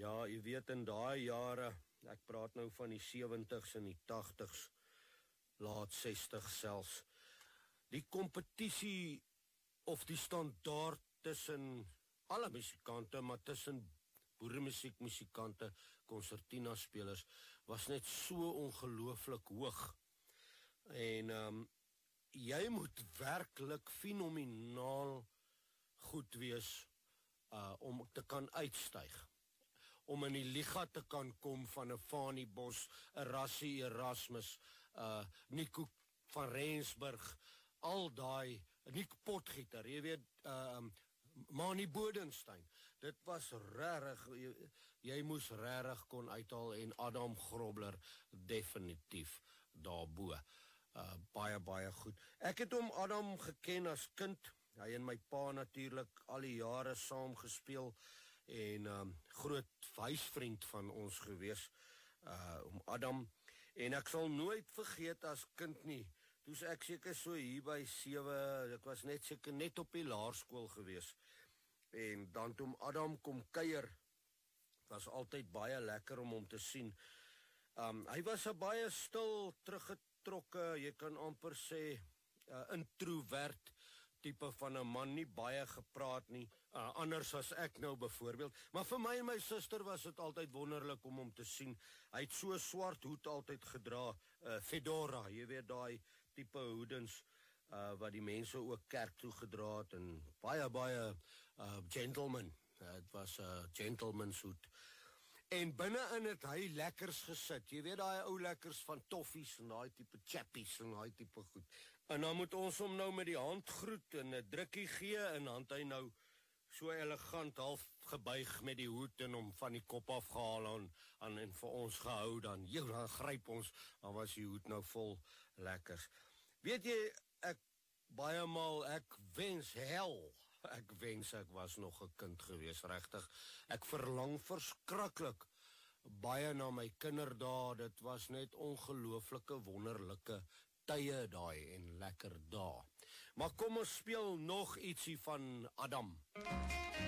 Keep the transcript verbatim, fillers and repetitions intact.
Ja, jy weet in daai jare, ek praat nou van die sewentig's en die tagtig's, laat sestig selfs, die kompetisie of die standaard tussen alle musikante, maar tussen boeremusiek, musikante, concertina spelers, was net so ongelooflik hoog. En um, jy moet werklik fenomenaal goed wees uh, om te kan uitstyg. Om in die liga te kan kom van 'n Fanie Bos, 'n Rassie Erasmus, uh, Nico van Rensburg, al daai, Nico Potgieter, jy weet, uh, Mani Bodenstein, dit was rarig, jy, jy moes rarig kon uithaal en Adam Grobler definitief daarbo. Uh, baie, baie goed. Ek het hom Adam geken as kind, hy en my pa natuurlik al die jare saam gespeel en um, groot huisvriend van ons gewees, uh, om Adam, en ek sal nooit vergeet as kind nie, toes ek seker so hier by sewe, ek was net seker net op die laerskool gewees, en dan toe Adam kom kuier, was altyd baie lekker om hom te sien. Um, hy was 'n baie stil, teruggetrokke, jy kan amper sê, uh, introvert, type van 'n man, nie baie gepraat nie, uh, anders as ek nou byvoorbeeld, maar vir my en my suster was dit altyd wonderlik om hom te sien. Hy het so swart hoed altyd gedra, uh, fedora, jy weet daai type hoedens, uh, wat die mense ook kerk toe gedra het, en baie, baie uh, gentleman, het uh, was 'n uh, gentleman's hoed. En binne-in het hy lekkers gesit, jy weet daai ou lekkers van toffies en daai tipe chappies en daai tipe goed. En dan moet ons hom nou met die hand groet en 'n drukkie gee en dan het hy nou so elegant half gebuig met die hoed en hom van die kop af gehaal aan, aan en vir ons gehou dan. Jou, dan gryp ons, dan was die hoed nou vol lekkers. Weet jy, ek baie maal ek wens hel. Ek wens ek was nog 'n kind gewees, regtig. Ek verlang verskriklik baie na my kinderdae. Dit was net ongelooflike wonderlike tye daai en lekker dae. Maar kom ons speel nog ietsie van Adam.